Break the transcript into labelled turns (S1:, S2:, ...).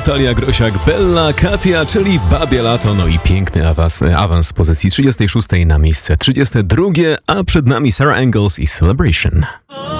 S1: Natalia Grosiak, Bella Katia, czyli Babie Lato, no i piękny awans z pozycji 36 na miejsce 32, a przed nami Sarah Engels i Celebration.